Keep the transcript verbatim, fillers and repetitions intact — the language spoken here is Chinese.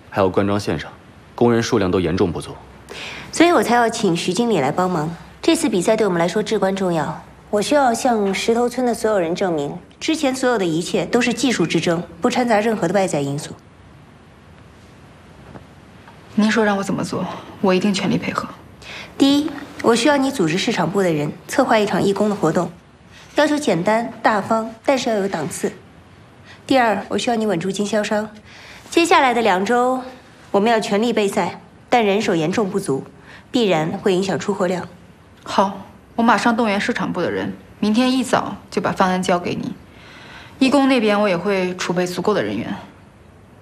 还有灌装线上，工人数量都严重不足， 所以我才要请徐经理来帮忙。这次比赛对我们来说至关重要，我需要向石头村的所有人证明，之前所有的一切都是技术之争，不掺杂任何的外在因素。 您说让我怎么做，我一定全力配合。 第一，我需要你组织市场部的人策划一场义工的活动，要求简单大方，但是要有档次。第二，我需要你稳住经销商。接下来的两周，我们要全力备赛，但人手严重不足，必然会影响出货量。 好，我马上动员市场部的人，明天一早就把方案交给你。义工那边我也会储备足够的人员。